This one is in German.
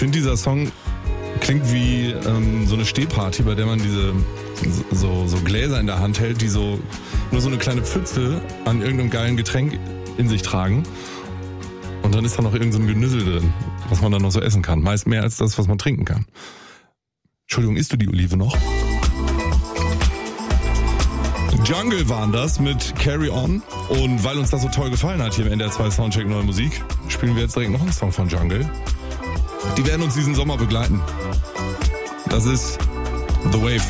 finde, dieser Song klingt wie so eine Stehparty, bei der man diese so Gläser in der Hand hält, die so nur so eine kleine Pfütze an irgendeinem geilen Getränk in sich tragen. Und dann ist da noch irgend so ein Genüssel drin, was man dann noch so essen kann. Meist mehr als das, was man trinken kann. Entschuldigung, isst du die Olive noch? Jungle waren das mit Carry On. Und weil uns das so toll gefallen hat hier im NDR 2 Soundcheck Neue Musik, spielen wir jetzt direkt noch einen Song von Jungle. Die werden uns diesen Sommer begleiten. Das ist The Wave.